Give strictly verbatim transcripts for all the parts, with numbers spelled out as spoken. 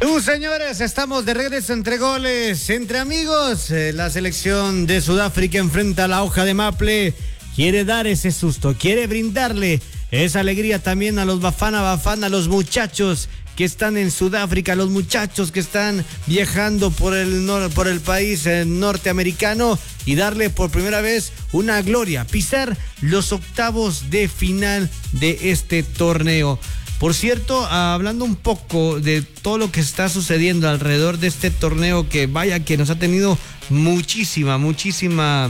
Uh, señores, estamos de regreso entre goles, entre amigos. Eh, la selección de Sudáfrica enfrenta a la hoja de Maple. Quiere dar ese susto, quiere brindarle esa alegría también a los Bafana Bafana, a los muchachos que están en Sudáfrica, los muchachos que están viajando por el, nor- por el país eh, norteamericano, y darle por primera vez una gloria, pisar los octavos de final de este torneo. Por cierto, hablando un poco de todo lo que está sucediendo alrededor de este torneo, que vaya que nos ha tenido muchísima, muchísima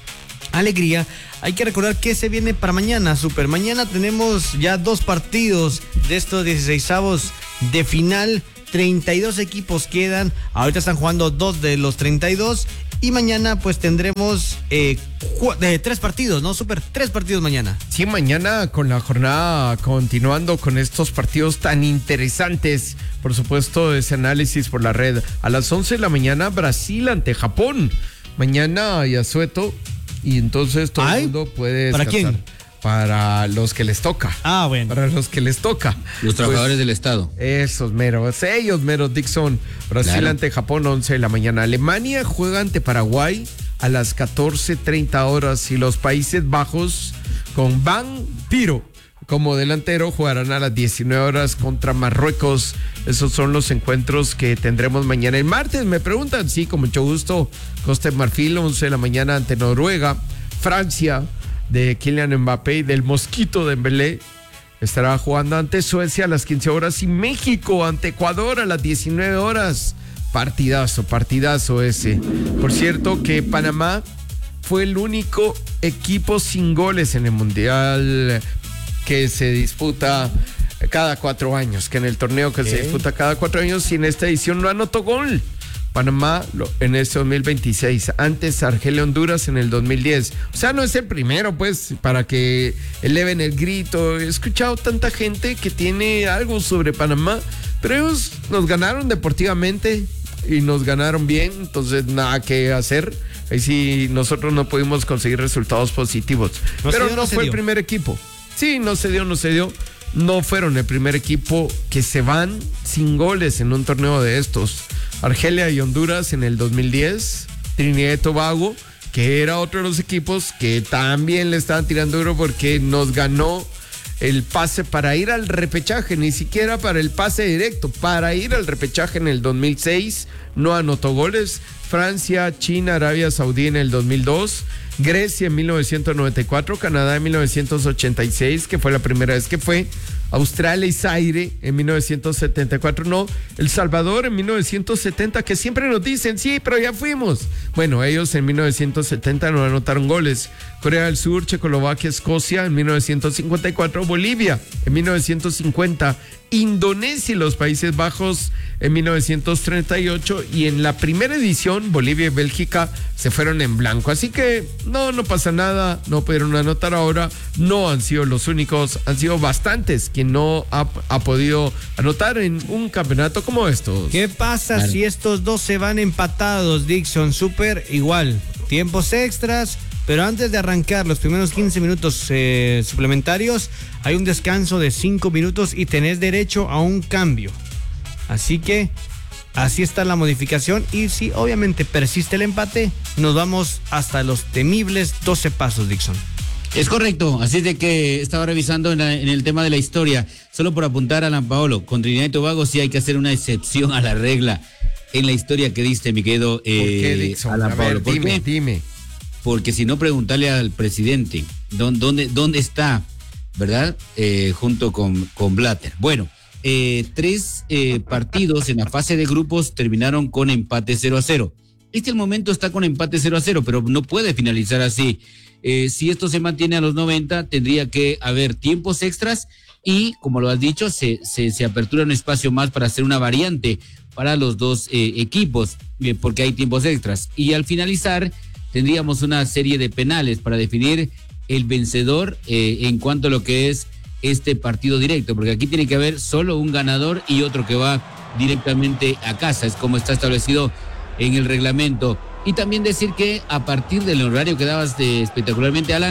alegría, hay que recordar que se viene para mañana, Super. Mañana tenemos ya dos partidos de estos dieciseisavos de final. treinta y dos equipos quedan. Ahorita están jugando dos de los treinta y dos. Y mañana pues tendremos eh, cu- eh, tres partidos, ¿no, Super? Tres partidos mañana. Sí, mañana con la jornada continuando con estos partidos tan interesantes. Por supuesto, ese análisis por la red. A las once de la mañana, Brasil ante Japón. Mañana Yasueto. Y entonces todo Ay, el mundo puede ¿para descansar. quién? Para los que les toca. Ah, bueno. Para los que les toca. Los trabajadores Pues, del Estado. Esos meros, ellos meros, Dixon. Brasil Claro. ante Japón, once de la mañana. Alemania juega ante Paraguay a las catorce treinta horas. Y los Países Bajos con Van Piro como delantero jugarán a las diecinueve horas contra Marruecos. Esos son los encuentros que tendremos mañana. El martes me preguntan, sí, con mucho gusto. Costa de Marfil, once de la mañana ante Noruega. Francia, de Kylian Mbappé y del Mosquito Dembélé, estará jugando ante Suecia a las quince horas. Y México ante Ecuador a las diecinueve horas. Partidazo, partidazo ese. Por cierto que Panamá fue el único equipo sin goles en el Mundial que se disputa cada cuatro años, que en el torneo que ¿Qué? se disputa cada cuatro años, y en esta edición no anotó gol. Panamá lo, en este dos mil veintiséis, antes Argelia, Honduras en el dos mil diez. O sea, no es el primero, pues, para que eleven el grito. He escuchado tanta gente que tiene algo sobre Panamá, pero ellos nos ganaron deportivamente y nos ganaron bien, entonces nada que hacer. Ahí sí nosotros no pudimos conseguir resultados positivos. No se pero dio, no no se fue el dio. primer equipo. Sí, no se dio, no se dio. No fueron el primer equipo que se van sin goles en un torneo de estos. Argelia y Honduras en el dos mil diez, Trinidad y Tobago, que era otro de los equipos que también le estaban tirando duro porque nos ganó el pase para ir al repechaje, ni siquiera para el pase directo, para ir al repechaje en el dos mil seis, no anotó goles. Francia, China, Arabia Saudí en el dos mil dos, Grecia en mil novecientos noventa y cuatro, Canadá en mil novecientos ochenta y seis, que fue la primera vez que fue, Australia y Zaire en mil novecientos setenta y cuatro, no, El Salvador en mil novecientos setenta, que siempre nos dicen, sí, pero ya fuimos. Bueno, ellos en mil novecientos setenta no anotaron goles. Corea del Sur, Checoslovaquia, Escocia en mil novecientos cincuenta y cuatro, Bolivia en mil novecientos cincuenta, Indonesia y los Países Bajos en mil novecientos treinta y ocho, y en la primera edición Bolivia y Bélgica se fueron en blanco. Así que no, no pasa nada, no pudieron anotar ahora, no han sido los únicos, han sido bastantes quien no ha, ha podido anotar en un campeonato como estos. ¿Qué pasa Claro. si estos dos se van empatados, Dixon? Super igual, tiempos extras, pero antes de arrancar los primeros quince minutos eh, suplementarios, hay un descanso de cinco minutos y tenés derecho a un cambio. Así que así está la modificación, y si obviamente persiste el empate, nos vamos hasta los temibles doce pasos, Dixon. Es correcto, así de que estaba revisando en, la- en el tema de la historia, solo por apuntar a Alan Paolo, con Trinidad y Tobago sí hay que hacer una excepción a la regla en la historia que diste, mi querido eh, ¿Por qué, Dixon? Alan A Paolo. ver, ¿Por dime, qué? dime. Porque si no, preguntarle al presidente dónde, dónde, dónde está, ¿verdad? Eh, junto con, con Blatter. Bueno, eh, tres eh, partidos en la fase de grupos terminaron con empate cero a cero. Este al momento está con empate cero a cero, pero no puede finalizar así. Eh, si esto se mantiene a los noventa, tendría que haber tiempos extras y, como lo has dicho, se, se, se apertura un espacio más para hacer una variante para los dos eh, equipos, eh, porque hay tiempos extras. Y al finalizar, tendríamos una serie de penales para definir el vencedor eh, en cuanto a lo que es este partido directo, porque aquí tiene que haber solo un ganador y otro que va directamente a casa, es como está establecido en el reglamento. Y también decir que a partir del horario que dabas de espectacularmente, Alan,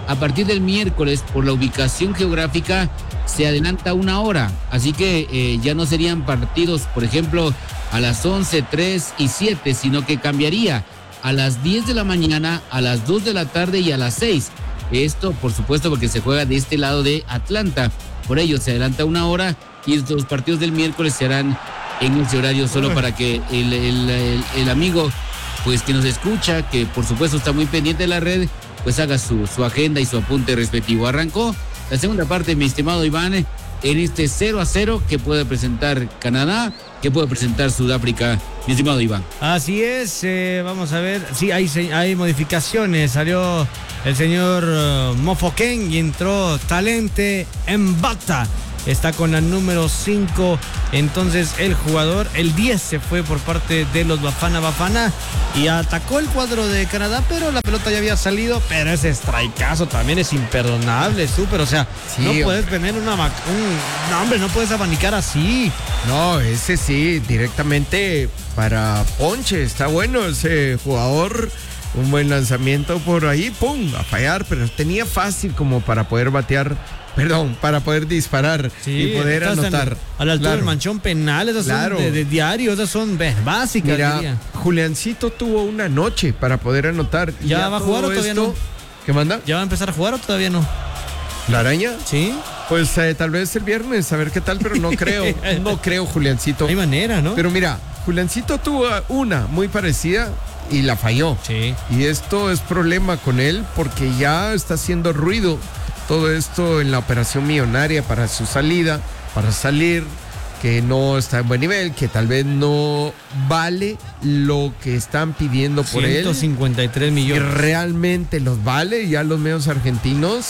a partir del miércoles, por la ubicación geográfica, se adelanta una hora. Así que eh, ya no serían partidos, por ejemplo, a las once, tres y siete, sino que cambiaría a las diez de la mañana, a las dos de la tarde y a las seis. Esto, por supuesto, porque se juega de este lado de Atlanta. Por ello, se adelanta una hora y los partidos del miércoles se harán en ese horario, solo para que el, el, el, el amigo, pues que nos escucha, que por supuesto está muy pendiente de la red, pues haga su, su agenda y su apunte respectivo. Arrancó la segunda parte, mi estimado Iván, en este cero a cero que puede presentar Canadá, que puede presentar Sudáfrica, mi estimado Iván. Así es, eh, vamos a ver, sí, hay, hay modificaciones. Salió el señor uh, Mofoken y entró Talente Mbata. Está con la número cinco. Entonces el jugador, el diez, se fue por parte de los Bafana Bafana y atacó el cuadro de Canadá, pero la pelota ya había salido. Pero ese strikeazo también es imperdonable, súper. O sea, sí, no puedes tener una... Un, no, hombre, no puedes abanicar así. No, ese sí, directamente para ponche. Está bueno ese jugador. Un buen lanzamiento por ahí, pum, a fallar, pero tenía fácil como para poder batear, perdón, para poder disparar sí, y poder anotar. En, a la altura claro. del manchón penal, esas claro. son de, de diario, esas son básicas. Mira, diría. Juliancito tuvo una noche para poder anotar. ¿Ya, ya va a jugar o todavía esto, no? ¿Qué manda? ¿Ya va a empezar a jugar o todavía no? ¿La araña? Sí. Pues eh, tal vez el viernes, a ver qué tal, pero no creo, no creo, Juliancito. Hay manera, ¿no? Pero mira, Juliancito tuvo una muy parecida y la falló. Sí. Y esto es problema con él porque ya está haciendo ruido todo esto en la operación millonaria para su salida, para salir, que no está en buen nivel, que tal vez no vale lo que están pidiendo por él. ciento cincuenta y tres millones. Y realmente los vale. Ya los medios argentinos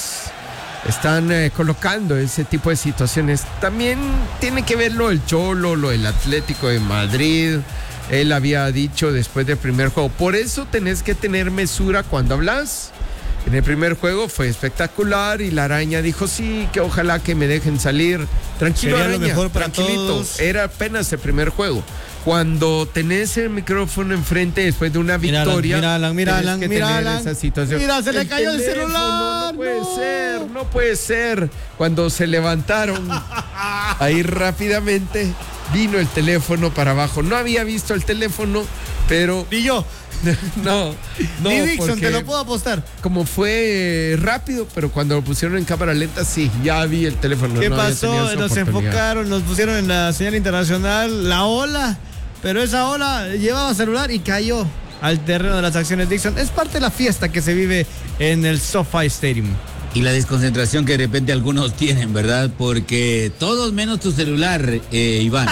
están eh, colocando ese tipo de situaciones. También tiene que ver lo del Cholo, lo del Atlético de Madrid. Él había dicho después del primer juego, por eso tenés que tener mesura cuando hablas. En el primer juego fue espectacular y la araña dijo sí, que ojalá que me dejen salir. Tranquilo, sería araña, lo mejor para tranquilito. Todos. Era apenas el primer juego. Cuando tenés el micrófono enfrente después de una victoria, mira Alan, mira Alan, que mira tener Alan. esa situación. Mira, se le el cayó el celular. No puede no. ser, no puede ser. Cuando se levantaron ahí rápidamente vino el teléfono para abajo. No había visto el teléfono, pero ni yo. No, no. Ni Dixon, te lo puedo apostar. Como fue rápido, pero cuando lo pusieron en cámara lenta, sí, ya vi el teléfono. ¿Qué no pasó? Nos enfocaron, nos pusieron en la señal internacional la ola, pero esa ola llevaba celular y cayó al terreno de las acciones Dixon. Es parte de la fiesta que se vive en el SoFi Stadium. Y la desconcentración que de repente algunos tienen, ¿verdad? Porque todos menos tu celular, eh, Iván.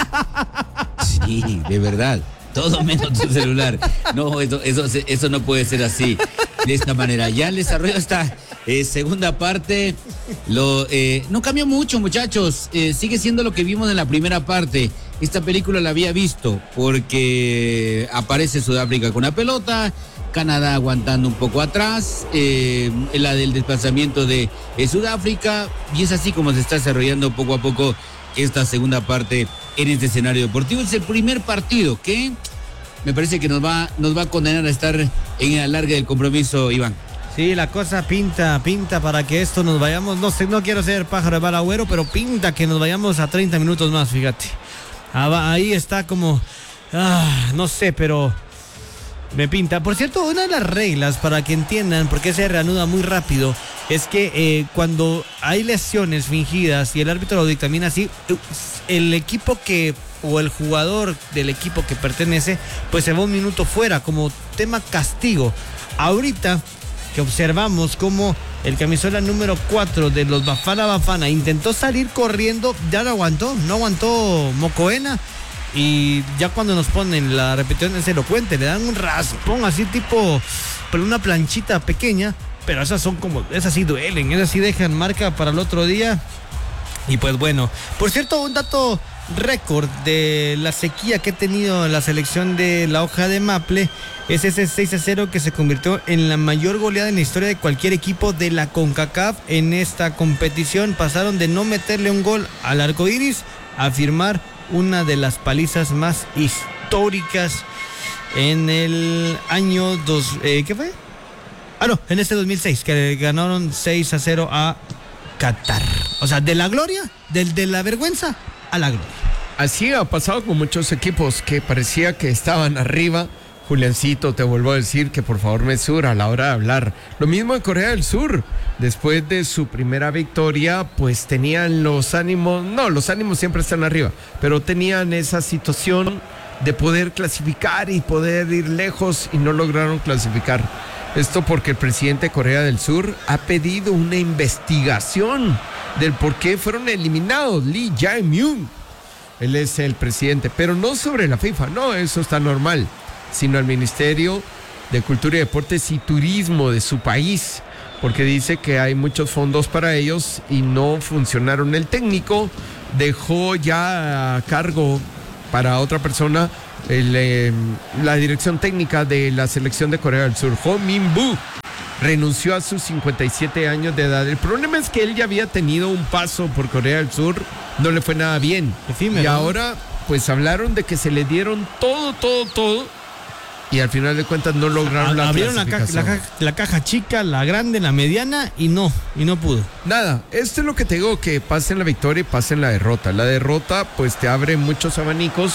Sí, de verdad. Todo menos tu celular. No, eso, eso, eso no puede ser así, de esta manera. Ya el desarrollo de esta eh, segunda parte lo, eh, no cambió mucho, muchachos. Eh, sigue siendo lo que vimos en la primera parte. Esta película la había visto porque aparece Sudáfrica con la pelota, Canadá aguantando un poco atrás, eh, la del desplazamiento de eh, Sudáfrica, y es así como se está desarrollando poco a poco esta segunda parte en este escenario deportivo. Es el primer partido que me parece que nos va, nos va a condenar a estar en el alargue del compromiso, Iván. Sí, la cosa pinta, pinta para que esto nos vayamos, no sé, no quiero ser pájaro de mal agüero, pero pinta que nos vayamos a treinta minutos más, fíjate. Ahí está como, ah, no sé, pero me pinta. Por cierto, una de las reglas, para que entiendan por qué se reanuda muy rápido, es que eh, cuando hay lesiones fingidas y el árbitro lo dictamina así, el equipo que, o el jugador del equipo que pertenece, pues se va un minuto fuera, como tema castigo. Ahorita que observamos cómo el camisola número cuatro de los Bafana Bafana intentó salir corriendo, ya no aguantó, no aguantó Mocoena. Y ya cuando nos ponen la repetición es elocuente, le dan un raspón así tipo, pero una planchita pequeña, pero esas son como, esas sí duelen, esas sí dejan marca para el otro día. Y pues bueno, por cierto, un dato récord de la sequía que ha tenido la selección de la hoja de Maple es ese seis a cero que se convirtió en la mayor goleada en la historia de cualquier equipo de la CONCACAF en esta competición. Pasaron de no meterle un gol al arco iris a firmar una de las palizas más históricas en el año dos, eh, ¿qué fue? Ah, no, en este dos mil seis, que ganaron seis a cero a Qatar. O sea, de la gloria, del de la vergüenza a la gloria. Así ha pasado con muchos equipos que parecía que estaban arriba. Juliancito, te vuelvo a decir que por favor mesura a la hora de hablar. Lo mismo en Corea del Sur. Después de su primera victoria, pues tenían los ánimos, no, los ánimos siempre están arriba, pero tenían esa situación de poder clasificar y poder ir lejos y no lograron clasificar. Esto porque el presidente de Corea del Sur ha pedido una investigación del por qué fueron eliminados. Lee Jae-myung, él es el presidente, pero no sobre la FIFA, no, eso está normal, sino al Ministerio de Cultura y Deportes y Turismo de su país, porque dice que hay muchos fondos para ellos y no funcionaron. El técnico dejó ya a cargo para otra persona el, eh, la dirección técnica de la selección de Corea del Sur. Ho Min-boo renunció a sus cincuenta y siete años de edad. El problema es que él ya había tenido un paso por Corea del Sur, no le fue nada bien. Efímero. Y ahora pues hablaron de que se le dieron todo, todo, todo, y al final de cuentas no lograron la Abrieron la, ca- la, clasificación. ca- la caja chica, la grande, la mediana y no, y no pudo. Nada, esto es lo que te digo, que pasen la victoria y pasen la derrota. La derrota pues te abre muchos abanicos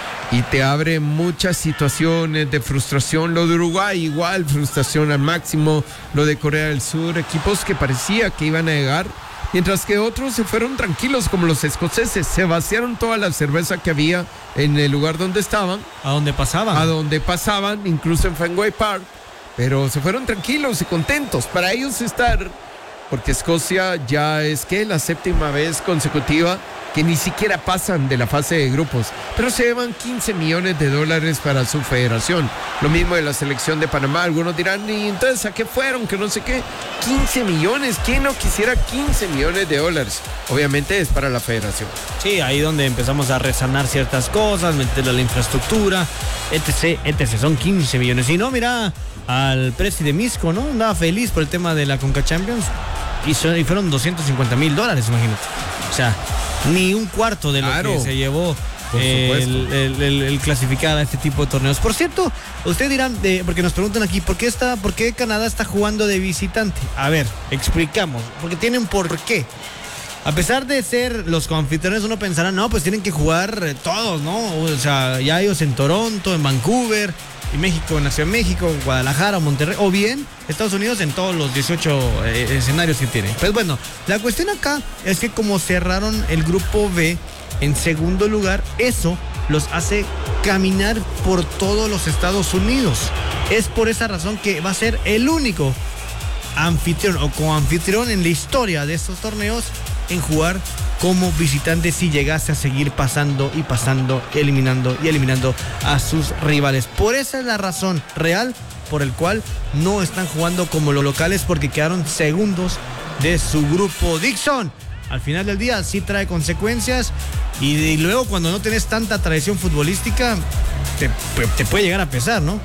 y te abre muchas situaciones de frustración. Lo de Uruguay igual, frustración al máximo. Lo de Corea del Sur, equipos que parecía que iban a llegar, mientras que otros se fueron tranquilos, como los escoceses. Se vaciaron toda la cerveza que había en el lugar donde estaban, ¿A dónde pasaban? a donde pasaban, incluso en Fenway Park, pero se fueron tranquilos y contentos. Para ellos estar, porque Escocia ya es que la séptima vez consecutiva que ni siquiera pasan de la fase de grupos, pero se llevan quince millones de dólares para su federación. Lo mismo de la selección de Panamá. Algunos dirán, ¿y entonces a qué fueron? Que no sé qué. quince millones, ¿quién no quisiera quince millones de dólares? Obviamente es para la federación. Sí, ahí donde empezamos a resanar ciertas cosas, meterle a la infraestructura, etc, etcétera. Son quince millones. Y no, mira, al presi de Misco, ¿no? Andaba feliz por el tema de la Conca Champions y, son, y fueron doscientos cincuenta mil dólares, imagínate. O sea, ni un cuarto de lo Claro, que se llevó por eh, el, supuesto. el, el, el clasificar a este tipo de torneos. Por cierto, ustedes dirán, de, porque nos preguntan aquí, ¿por qué, está, ¿por qué Canadá está jugando de visitante? A ver, explicamos, porque tiene un porqué. A pesar de ser los anfitriones, uno pensará, no, pues tienen que jugar eh, todos, ¿no? O sea, ya ellos en Toronto, en Vancouver, y México, en la Ciudad de México, Guadalajara, Monterrey, o bien Estados Unidos en todos los dieciocho eh, escenarios que tienen. Pues bueno, la cuestión acá es que como cerraron el grupo B en segundo lugar, eso los hace caminar por todos los Estados Unidos. Es por esa razón que va a ser el único anfitrión o coanfitrión en la historia de estos torneos en jugar como visitante si llegase a seguir pasando y pasando, eliminando y eliminando a sus rivales. Por esa es la razón real por el cual no están jugando como los locales, porque quedaron segundos de su grupo. Dixon, al final del día sí trae consecuencias y, y luego cuando no tenés tanta tradición futbolística te, te puede llegar a pesar, ¿no?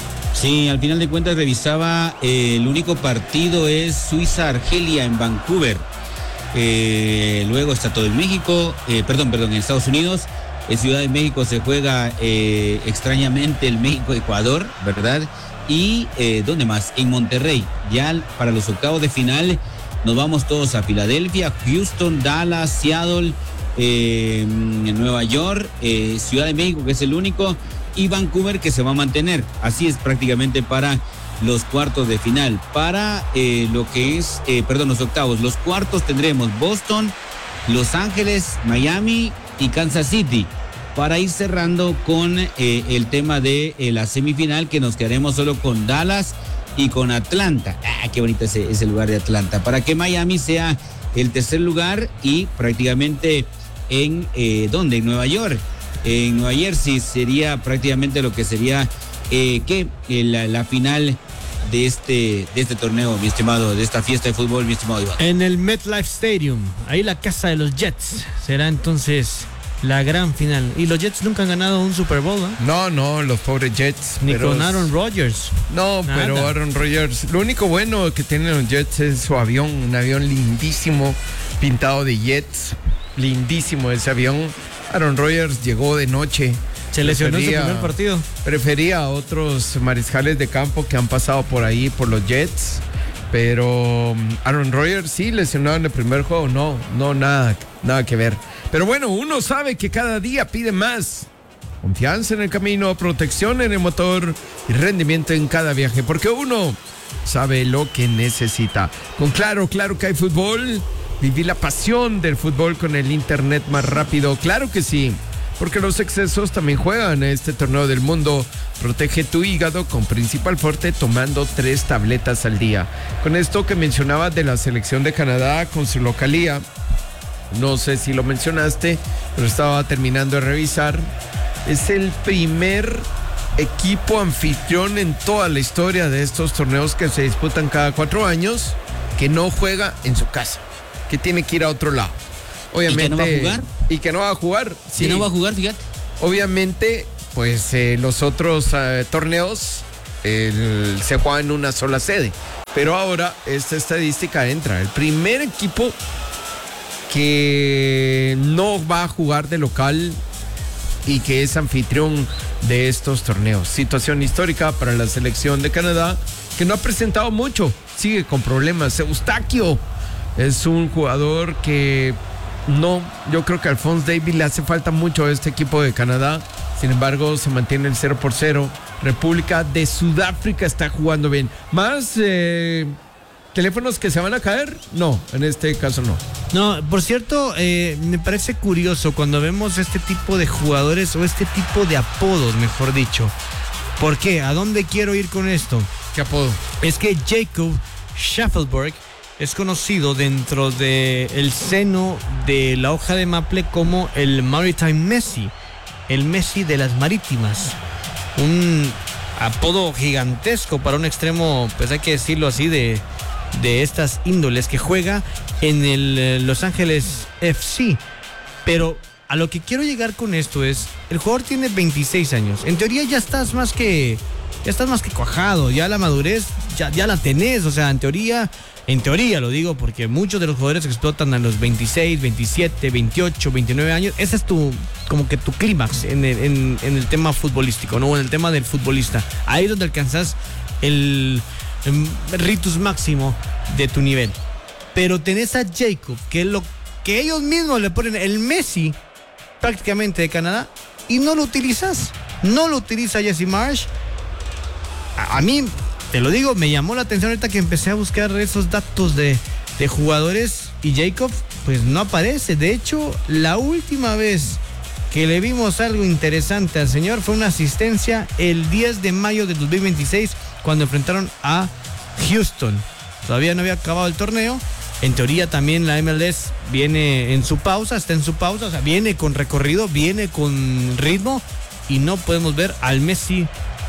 Sí, al final de cuentas revisaba, eh, el único partido es Suiza-Argelia en Vancouver. Eh, luego está todo en México, eh, perdón, perdón, en Estados Unidos. En Ciudad de México se juega eh, extrañamente el México-Ecuador, ¿verdad? Y, eh, ¿dónde más? En Monterrey. Ya para los octavos de final nos vamos todos a Filadelfia, Houston, Dallas, Seattle, eh, Nueva York, eh, Ciudad de México, que es el único, y Vancouver, que se va a mantener. Así es prácticamente para los cuartos de final. Para eh, lo que es, eh, perdón, los octavos, los cuartos tendremos Boston, Los Ángeles, Miami y Kansas City, para ir cerrando con eh, el tema de eh, la semifinal, que nos quedaremos solo con Dallas y con Atlanta. Ah, qué bonito ese, ese lugar de Atlanta, para que Miami sea el tercer lugar y prácticamente en, eh, ¿dónde? En Nueva York. En Nueva Jersey sería prácticamente lo que sería, eh, ¿qué? Eh, la, la final de este, de este torneo, mi estimado, de esta fiesta de fútbol, mi estimado Iván. En el MetLife Stadium, ahí la casa de los Jets, será entonces la gran final. Y los Jets nunca han ganado un Super Bowl, ¿no? No, no, los pobres Jets. Ni pero- con Aaron Rodgers. No, Nada. pero Aaron Rodgers, lo único bueno que tienen los Jets es su avión, un avión lindísimo, pintado de Jets, lindísimo ese avión. Aaron Rodgers llegó de noche Se lesionó en su Prefería- primer partido. Prefería a otros mariscales de campo que han pasado por ahí, por los Jets. Pero um, Aaron Rodgers sí lesionado en el primer juego. No, no, nada, nada que ver. Pero bueno, uno sabe que cada día pide más. Confianza en el camino, protección en el motor y rendimiento en cada viaje. Porque uno sabe lo que necesita. Con Claro, claro que hay fútbol. Viví la pasión del fútbol con el internet más rápido. Claro que sí. Porque los excesos también juegan en este torneo del mundo. Protege tu hígado con Principal Forte tomando tres tabletas al día. Con esto que mencionabas de la selección de Canadá con su localía, no sé si lo mencionaste, pero estaba terminando de revisar. Es el primer equipo anfitrión en toda la historia de estos torneos que se disputan cada cuatro años que no juega en su casa, que tiene que ir a otro lado. Obviamente, ¿Y que no va a jugar? Y que no va a jugar. Si no va a jugar, fíjate. Obviamente, pues eh, los otros eh, torneos el- se juegan en una sola sede. Pero ahora esta estadística entra. El primer equipo que no va a jugar de local y que es anfitrión de estos torneos. Situación histórica para la selección de Canadá, que no ha presentado mucho. Sigue con problemas. Eustaquio es un jugador que no, yo creo que a Alphonse Davies le hace falta mucho a este equipo de Canadá. Sin embargo, se mantiene el cero por cero. República de Sudáfrica está jugando bien. Más eh, teléfonos que se van a caer, no, en este caso no. No, por cierto, eh, me parece curioso cuando vemos este tipo de jugadores o este tipo de apodos, mejor dicho. ¿Por qué? ¿A dónde quiero ir con esto? ¿Qué apodo? Es que Jacob Schaffelberg es conocido dentro del seno de la hoja de Maple como el Maritime Messi, el Messi de las marítimas. Un apodo gigantesco para un extremo, pues hay que decirlo así, de, de estas índoles, que juega en el eh, Los Ángeles F C. Pero a lo que quiero llegar con esto es, el jugador tiene veintiséis años. En teoría ya estás más que, ya estás más que cuajado, ya la madurez ya, ya la tenés. O sea, en teoría, en teoría lo digo porque muchos de los jugadores explotan a los veintiséis, veintisiete, veintiocho, veintinueve años. Ese es tu, como que tu clímax en el, en, en el tema futbolístico, ¿no? En el tema del futbolista. Ahí es donde alcanzas el, el ritus máximo de tu nivel. Pero tenés a Jacob, que es lo que ellos mismos le ponen el Messi prácticamente de Canadá, y no lo utilizas. No lo utiliza Jesse Marsh. A, a mí, te lo digo, me llamó la atención ahorita que empecé a buscar esos datos de, de jugadores, y Jacob pues no aparece. De hecho, la última vez que le vimos algo interesante al señor fue una asistencia el diez de mayo de dos mil veintiséis cuando enfrentaron a Houston. Todavía no había acabado el torneo. En teoría también la M L S viene en su pausa, está en su pausa, o sea, viene con recorrido, viene con ritmo, y no podemos ver al Messi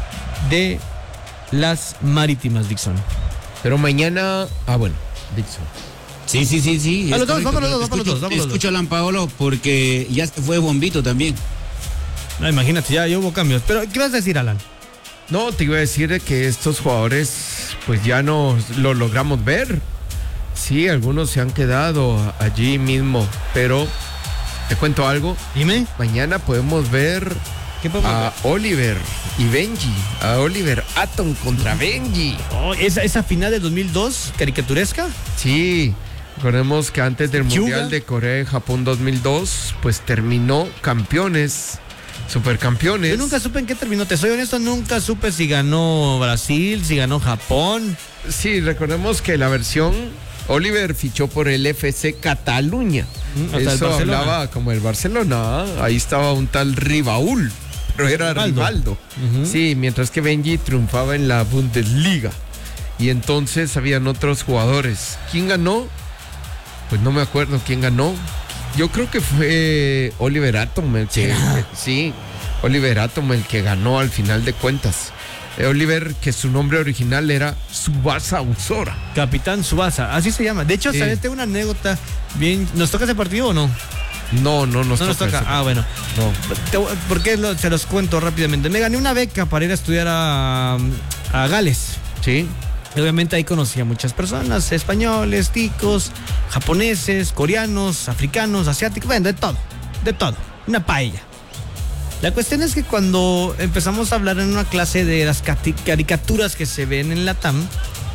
de las marítimas, Dixon. Pero mañana, ah bueno, Dixon. Sí, sí, sí, sí. A los dos, correcto, vámonos, pero vámonos, escucho, vámonos, vámonos. escucho a Alan Paolo porque ya se fue Bombito también. No, imagínate, ya, ya hubo cambios. Pero, ¿qué vas a decir, Alan? No, te iba a decir de que estos jugadores pues ya no lo logramos ver. Sí, algunos se han quedado allí mismo, pero te cuento algo. Dime. Mañana podemos ver ¿Qué podemos a ver? Oliver y Benji, a Oliver Atom contra Benji. Oh, esa, esa final de dos mil dos, caricaturesca. Sí, recordemos que antes del Yuga. Mundial de Corea y Japón dos mil dos, pues terminó campeones, supercampeones. Yo nunca supe en qué terminó, te soy honesto, nunca supe si ganó Brasil, si ganó Japón. Sí, recordemos que la versión Oliver fichó por el F C Cataluña. Mm, hasta el Eso Barcelona. hablaba como el Barcelona. Ahí estaba un tal Ribaúl, pero era Rivaldo. Rivaldo. Ujú. Sí, mientras que Benji triunfaba en la Bundesliga. Y entonces habían otros jugadores. ¿Quién ganó? Pues no me acuerdo quién ganó. Yo creo que fue Oliver Atom el que, ¿Será? sí, Oliver Atom el que ganó al final de cuentas. Eh, Oliver, que su nombre original era Tsubasa Usora. Capitán Tsubasa, así se llama. De hecho, Sí. ¿sabes? Tengo una anécdota bien. ¿Nos toca ese partido o no? No, no nos No nos toca. toca. ese. Ah, bueno. No. Te- ¿Por qué lo- se los cuento rápidamente? Me gané una beca para ir a estudiar a, a Gales. Sí. Y obviamente ahí conocí a muchas personas, españoles, ticos, japoneses, coreanos, africanos, asiáticos, bueno, de todo, de todo, una paella. La cuestión es que cuando empezamos a hablar en una clase de las cati- caricaturas que se ven en la T A M,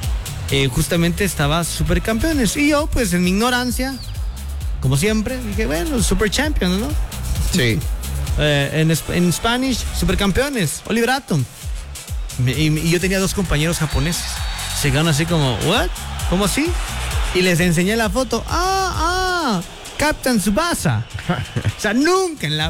eh, justamente estaba Supercampeones. Y yo, pues en mi ignorancia, como siempre, dije, bueno, Super Champions, ¿no? Sí. Eh, en, en Spanish, Supercampeones, Oliver Atom. Y, y yo tenía dos compañeros japoneses. Se quedaron así como, ¿what? ¿Cómo así? Y les enseñé la foto. Ah, ah, Captain Tsubasa. O sea, nunca en la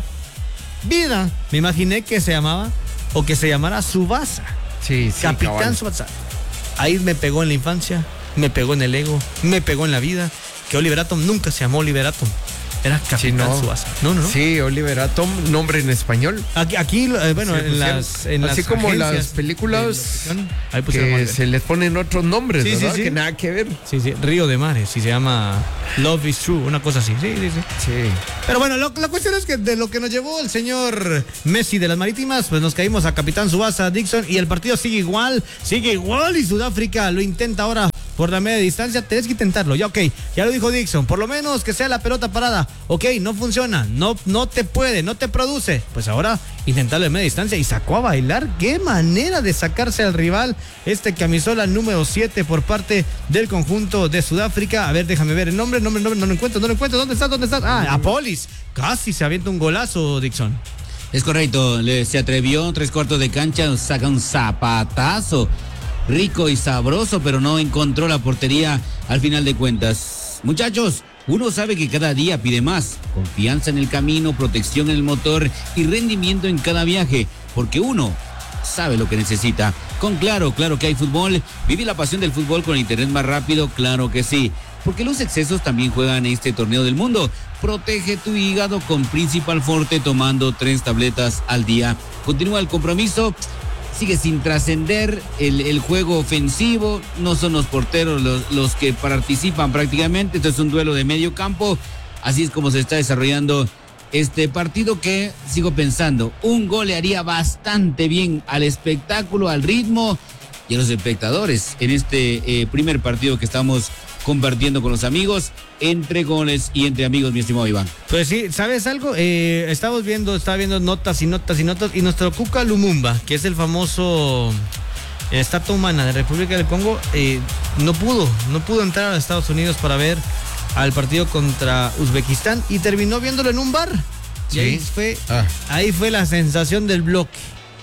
vida me imaginé que se llamaba o que se llamara Tsubasa. Sí, sí. Capitán cabal. Tsubasa. Ahí me pegó en la infancia, me pegó en el ego, me pegó en la vida. Que Oliver Atom nunca se llamó Oliver Atom. Era Capitán Sí, no. Tsubasa. No, no, no. Sí, Oliver Atom, nombre en español. Aquí, aquí eh, bueno, Sí, en, pusieron. las, en Así las como agencias las películas de locución, ahí pusieron que Oliver. se les ponen otros nombres, Sí, sí, ¿verdad? sí. Que nada que ver. Sí, sí, Río de Mares, y se llama Love is True, una cosa así. Sí, sí, sí. Sí. Pero bueno, lo- la cuestión es que de lo que nos llevó el señor Messi de las Marítimas, pues nos caímos a Capitán Tsubasa Dixon y el partido sigue igual, sigue igual y Sudáfrica lo intenta ahora por la media distancia. Tenés que intentarlo, ya ok, ya lo dijo Dixon, por lo menos que sea la pelota parada. Ok, no funciona, no, no te puede, no te produce. Pues ahora intentarlo de media distancia y sacó a bailar. Qué manera de sacarse al rival este camisola número siete por parte del conjunto de Sudáfrica. A ver, déjame ver el nombre, nombre, nombre, no lo encuentro, no lo encuentro. ¿Dónde está? ¿Dónde está? Ah, Apolis. Casi se avienta un golazo, Dixon. Es correcto, le, se atrevió, tres cuartos de cancha, saca un zapatazo rico y sabroso, pero no encontró la portería al final de cuentas. Muchachos, uno sabe que cada día pide más, confianza en el camino, protección en el motor y rendimiento en cada viaje, porque uno sabe lo que necesita. Con Claro, claro que hay fútbol, vive la pasión del fútbol con el internet más rápido, claro que sí, porque los excesos también juegan en este torneo del mundo. Protege tu hígado con Principal Forte tomando tres tabletas al día. Continúa el compromiso, sigue sin trascender el, el juego ofensivo, no son los porteros los, los que participan prácticamente, esto es un duelo de medio campo, así es como se está desarrollando este partido que, sigo pensando, un gol le haría bastante bien al espectáculo, al ritmo y a los espectadores en este eh, primer partido que estamos compartiendo con los amigos, entre goles y entre amigos, mi estimado Iván. Pues sí, ¿sabes algo? Eh, estamos viendo, estaba viendo notas y notas y notas, y nuestro Cuca Lumumba, que es el famoso eh, estatua humana de República del Congo, eh, no pudo, no pudo entrar a Estados Unidos para ver al partido contra Uzbekistán y terminó viéndolo en un bar. Sí. Y ahí fue, Ah. ahí fue la sensación del bloque.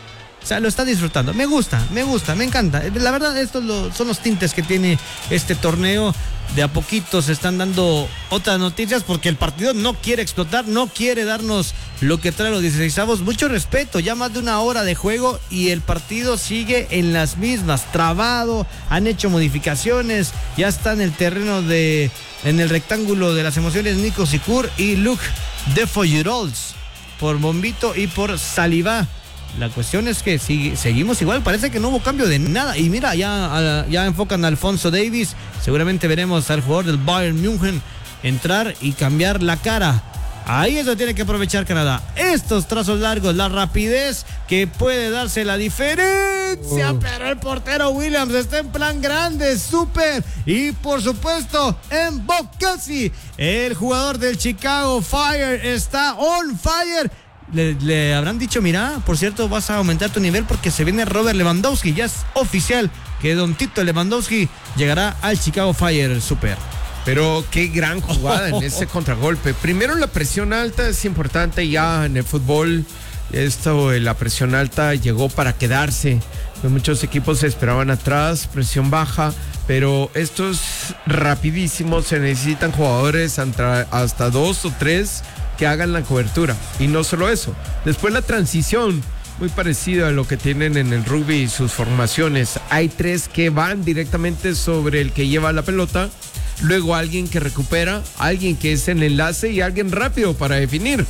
O sea, lo está disfrutando. Me gusta, me gusta, me encanta. La verdad, estos lo, son los tintes que tiene este torneo. De a poquito se están dando otras noticias porque el partido no quiere explotar, no quiere darnos lo que trae los dieciseisavos. Mucho respeto, ya más de una hora de juego y el partido sigue en las mismas, trabado, han hecho modificaciones, ya está en el terreno de, en el rectángulo de las emociones Nico Sikur y Luke Defoyrols por Bombito y por Saliba. La cuestión es que sigue, seguimos igual, parece que no hubo cambio de nada. Y mira, ya, ya enfocan a Alfonso Davies. Seguramente veremos al jugador del Bayern München entrar y cambiar la cara. Ahí es donde tiene que aprovechar Canadá. Estos trazos largos, la rapidez que puede darse la diferencia. Oh. Pero el portero Williams está en plan grande, súper. Y por supuesto, en Bocasi, el jugador del Chicago Fire está on fire. Le, le habrán dicho, mira, por cierto, vas a aumentar tu nivel porque se viene Robert Lewandowski. Ya es oficial que Don Tito Lewandowski llegará al Chicago Fire Super. Pero qué gran jugada en ese contragolpe. Primero, la presión alta es importante ya en el fútbol. Esto, la presión alta llegó para quedarse. Muchos equipos se esperaban atrás, presión baja. Pero estos rapidísimos se necesitan jugadores hasta dos o tres que hagan la cobertura. Y no solo eso. Después la transición, muy parecido a lo que tienen en el rugby y sus formaciones. Hay tres que van directamente sobre el que lleva la pelota. Luego alguien que recupera, alguien que es el enlace y alguien rápido para definir.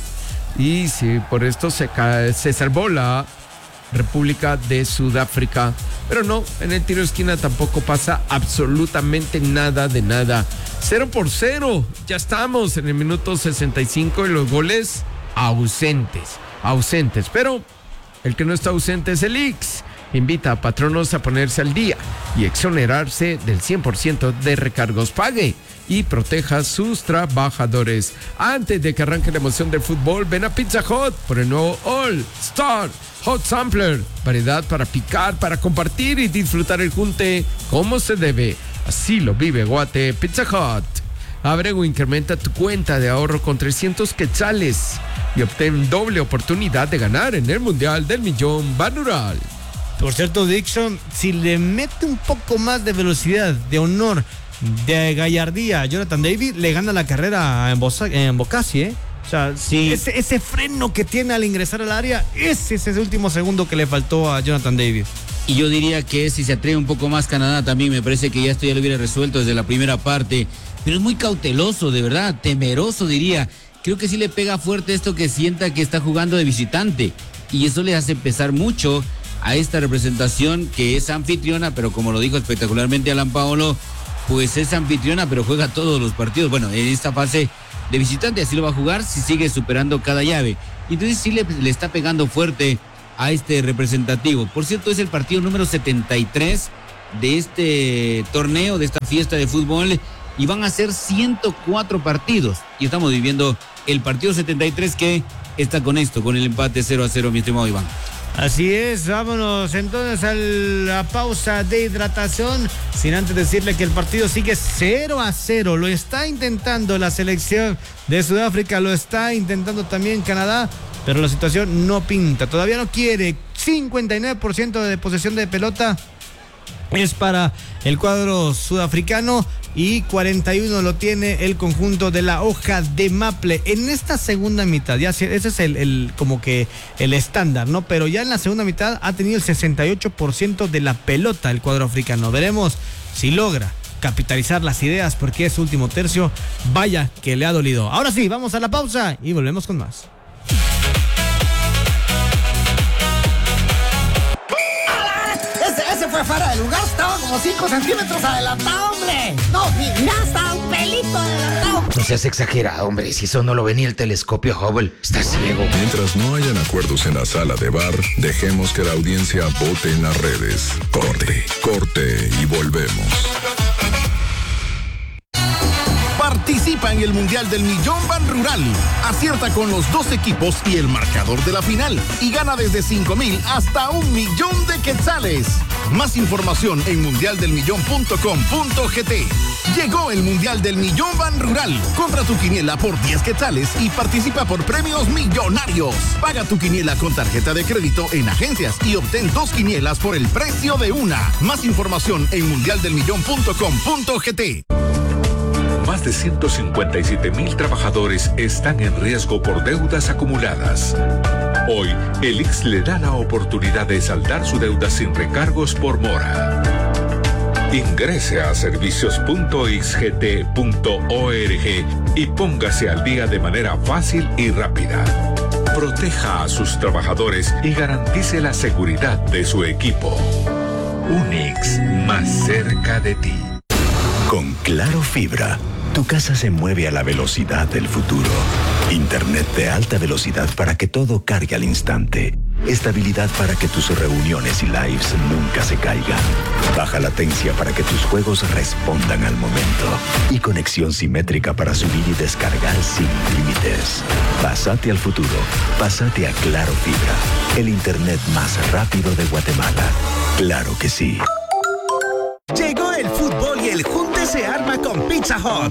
Y sí, por esto se, se salvó la República de Sudáfrica. Pero no, en el tiro de esquina tampoco pasa absolutamente nada de nada. Cero por cero. Ya estamos en el minuto sesenta y cinco y los goles ausentes. Ausentes. Pero el que no está ausente es el Ix. invita a patronos a ponerse al día y exonerarse del cien por ciento de recargos. Pague y proteja sus trabajadores. Antes de que arranque la emoción del fútbol, ven a Pizza Hut por el nuevo All Star Hot Sampler. Variedad para picar, para compartir y disfrutar el junte como se debe. Así lo vive Guate. Pizza Hut. Abre o incrementa tu cuenta de ahorro con trescientos quetzales y obtén doble oportunidad de ganar en el Mundial del Millón Banural. Por cierto, Dixon, si le mete un poco más de velocidad, de honor, de gallardía a Jonathan David, le gana la carrera en, Bosa, en Bocassi, ¿eh? O sea, sí. ese, ese freno que tiene al ingresar al área, ese es ese último segundo que le faltó a Jonathan David. Y yo diría que si se atreve un poco más Canadá también, me parece que ya esto ya lo hubiera resuelto desde la primera parte. Pero es muy cauteloso, de verdad, temeroso diría. Creo que sí le pega fuerte esto que sienta que está jugando de visitante. Y eso le hace pesar mucho a esta representación que es anfitriona, pero como lo dijo espectacularmente Alan Paolo, pues es anfitriona, pero juega todos los partidos. Bueno, en esta fase de visitante así lo va a jugar si sigue superando cada llave. Entonces sí le, le está pegando fuerte a este representativo. Por cierto, es el partido número setenta y tres de este torneo, de esta fiesta de fútbol, y van a ser ciento cuatro partidos. Y estamos viviendo el partido setenta y tres que está con esto, con el empate cero a cero, mi estimado Iván. Así es, vámonos entonces a la pausa de hidratación, sin antes decirle que el partido sigue cero a cero, lo está intentando la selección de Sudáfrica, lo está intentando también Canadá, pero la situación no pinta, todavía no quiere. Cincuenta y nueve por ciento de posesión de pelota es para el cuadro sudafricano y cuarenta y uno lo tiene el conjunto de la hoja de Maple. En esta segunda mitad, ya ese es el, el como que el estándar, ¿no? Pero ya en la segunda mitad ha tenido el sesenta y ocho por ciento de la pelota el cuadro africano. Veremos si logra capitalizar las ideas, porque ese último tercio, vaya que le ha dolido. Ahora sí, vamos a la pausa y volvemos con más. Ese fue fuera de lugar, estaba como cinco centímetros adelantado, hombre. No, mira, estaba un pelito adelantado. No seas exagerado, hombre, si eso no lo ve ni el telescopio Hubble, está ciego. Mientras no hayan acuerdos en la sala de bar, dejemos que la audiencia vote en las redes. Corte, corte y volvemos. Participa en el Mundial del Millón Ban Rural. Acierta con los dos equipos y el marcador de la final. Y gana desde cinco mil hasta un millón de quetzales. Más información en mundial del millón punto com punto gt. Llegó el Mundial del Millón Ban Rural. Compra tu quiniela por diez quetzales y participa por premios millonarios. Paga tu quiniela con tarjeta de crédito en agencias y obtén dos quinielas por el precio de una. Más información en mundial del millón punto com punto gt. Más de ciento cincuenta y siete mil trabajadores están en riesgo por deudas acumuladas. Hoy, el I X S le da la oportunidad de saldar su deuda sin recargos por mora. Ingrese a servicios punto i x g t punto org y póngase al día de manera fácil y rápida. Proteja a sus trabajadores y garantice la seguridad de su equipo. Un I X S más cerca de ti. Con Claro Fibra, tu casa se mueve a la velocidad del futuro. Internet de alta velocidad para que todo cargue al instante. Estabilidad para que tus reuniones y lives nunca se caigan. Baja latencia para que tus juegos respondan al momento. Y conexión simétrica para subir y descargar sin límites. Pásate al futuro. Pásate a Claro Fibra. El internet más rápido de Guatemala. Claro que sí. Llegó el fútbol y el junte se arma con Pizza Hut.